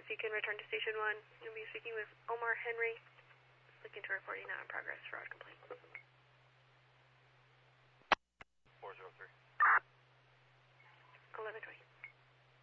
you can return to Station 1. You'll be speaking with Omar Henry. Looking to reporting now in progress, Roger.